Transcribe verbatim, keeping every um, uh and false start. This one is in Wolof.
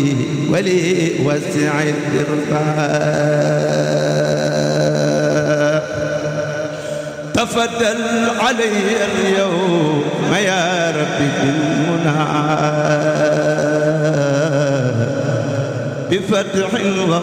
ولي وسع الإرفاق تفضل علي اليوم يا ربي بالمنى بفتح